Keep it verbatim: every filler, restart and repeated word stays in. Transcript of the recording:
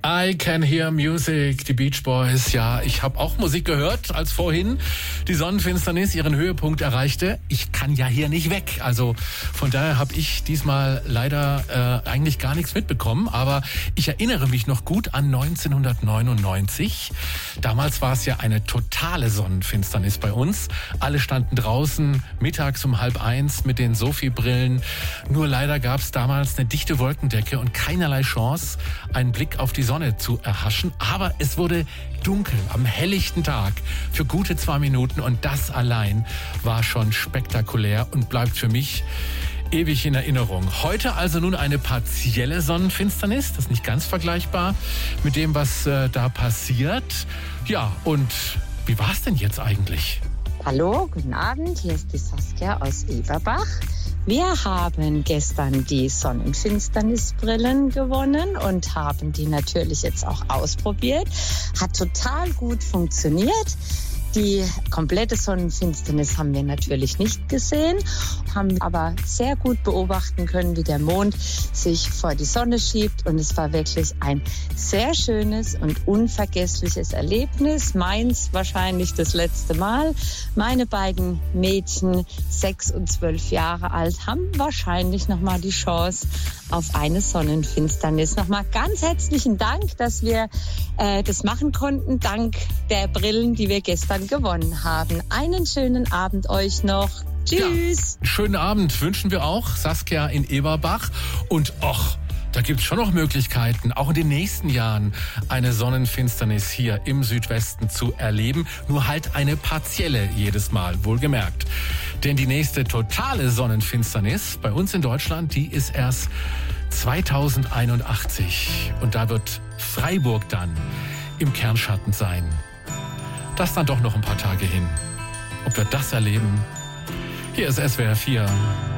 I Can Hear Music, die Beach Boys. Ja, ich habe auch Musik gehört, als vorhin die Sonnenfinsternis ihren Höhepunkt erreichte. Ich kann ja hier nicht weg. Also von daher habe ich diesmal leider äh, eigentlich gar nichts mitbekommen. Aber ich erinnere mich noch gut an neunzehnhundertneunundneunzig. Damals war es ja eine totale Sonnenfinsternis bei uns. Alle standen draußen mittags um halb eins mit den Sophie-Brillen. Nur leider gab es damals eine dichte Wolkendecke und keinerlei Chance, einen Blick auf die Sonne zu erhaschen. Aber es wurde dunkel am helllichten Tag für gute zwei Minuten und das allein war schon spektakulär und bleibt für mich ewig in Erinnerung. Heute also nun eine partielle Sonnenfinsternis. Das ist nicht ganz vergleichbar mit dem, was äh, da passiert. Ja, und wie war es denn jetzt eigentlich? Hallo, guten Abend. Hier ist die Saskia aus Eberbach. Wir haben gestern die Sonnenfinsternisbrillen gewonnen und haben die natürlich jetzt auch ausprobiert. Hat total gut funktioniert. Die komplette Sonnenfinsternis haben wir natürlich nicht gesehen, haben aber sehr gut beobachten können, wie der Mond sich vor die Sonne schiebt. Und es war wirklich ein sehr schönes und unvergessliches Erlebnis. Meins wahrscheinlich das letzte Mal. Meine beiden Mädchen, sechs und zwölf Jahre alt, haben wahrscheinlich nochmal die Chance auf eine Sonnenfinsternis. Nochmal ganz herzlichen Dank, dass wir äh, das machen konnten, dank der Brillen, die wir gestern gewonnen haben. Einen schönen Abend euch noch. Tschüss. Ja, schönen Abend wünschen wir auch, Saskia in Eberbach. Und och, da gibt es schon noch Möglichkeiten, auch in den nächsten Jahren eine Sonnenfinsternis hier im Südwesten zu erleben. Nur halt eine partielle jedes Mal, wohlgemerkt. Denn die nächste totale Sonnenfinsternis bei uns in Deutschland, die ist erst zweitausendeinundachtzig. Und da wird Freiburg dann im Kernschatten sein. Das dann doch noch ein paar Tage hin. Ob wir das erleben? Hier ist S W R vier.